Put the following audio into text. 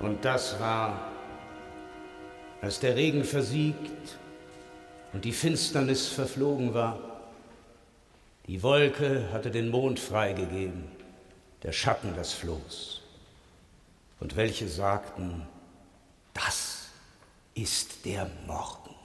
Und das war, als der Regen versiegt und die Finsternis verflogen war. Die Wolke hatte den Mond freigegeben, der Schatten das Floß. Und welche sagten, das ist der Morgen.